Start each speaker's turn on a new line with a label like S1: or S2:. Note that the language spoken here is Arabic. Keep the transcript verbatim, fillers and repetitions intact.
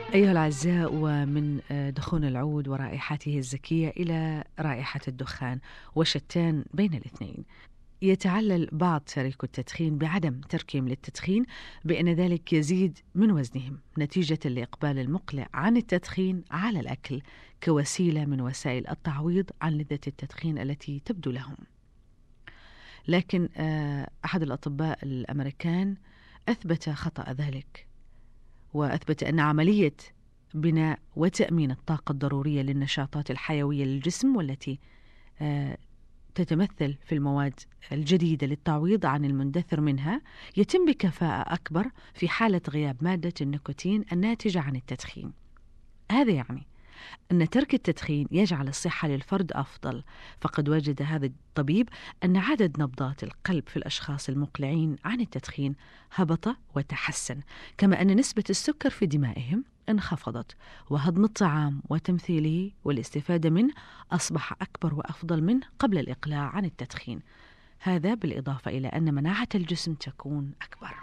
S1: أيها الأعزاء، ومن دخون العود ورائحته الزكية إلى رائحة الدخان، وشتان بين الاثنين. يتعلل بعض تاركو التدخين بعدم تركهم للتدخين بأن ذلك يزيد من وزنهم نتيجة لإقبال المقلع عن التدخين على الأكل كوسيلة من وسائل التعويض عن لذة التدخين التي تبدو لهم. لكن أحد الأطباء الأمريكان أثبت خطأ ذلك، وأثبت أن عملية بناء وتأمين الطاقة الضرورية للنشاطات الحيوية للجسم، والتي تتمثل في المواد الجديدة للتعويض عن المندثر منها، يتم بكفاءة أكبر في حالة غياب مادة النيكوتين الناتجة عن التدخين. هذا يعني أن ترك التدخين يجعل الصحة للفرد أفضل، فقد وجد هذا الطبيب أن عدد نبضات القلب في الأشخاص المقلعين عن التدخين هبط وتحسن، كما أن نسبة السكر في دمائهم انخفضت، وهضم الطعام وتمثيله والاستفادة منه أصبح أكبر وأفضل منه قبل الإقلاع عن التدخين. هذا بالإضافة إلى أن مناعة الجسم تكون أكبر.